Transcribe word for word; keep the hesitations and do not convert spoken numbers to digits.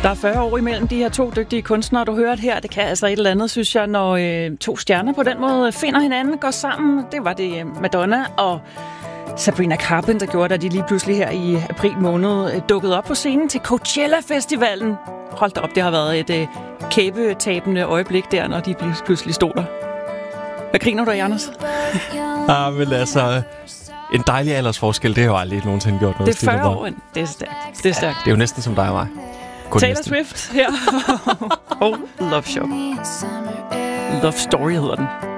Der er fyrre år imellem de her to dygtige kunstnere, du hørte her. Det kan altså et eller andet, synes jeg, når øh, to stjerner på den måde finder hinanden, går sammen. Det var det Madonna og Sabrina Carpenter gjorde, da de lige pludselig her i april måned dukkede op på scenen til Coachella-festivalen. Hold da op, det har været et øh, kæbetabende øjeblik der, når de pludselig stod der. Hvad griner du af, Anders? Ah, men altså... En dejlig aldersforskel, det har jo aldrig nogensinde gjort noget. Det er fyrre år, det er stærkt. Det er stærkt. Det er jo næsten som dig og mig. Kun Taylor næsten. Swift her. Og Love Shop. Love Story hedder den.